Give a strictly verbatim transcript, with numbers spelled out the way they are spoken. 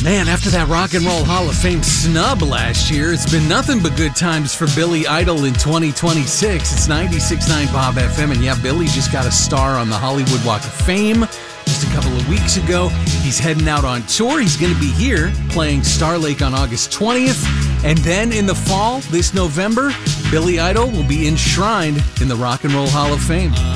Man, after that Rock and Roll Hall of Fame snub last year, it's been nothing but good times for Billy Idol in twenty twenty-six. It's ninety-six point nine Bob F M, and yeah, Billy just got a star on the Hollywood Walk of Fame just a couple of weeks ago. He's heading out on tour. He's going to be here playing Star Lake on August twentieth, and then in the fall, this November, Billy Idol will be enshrined in the Rock and Roll Hall of Fame.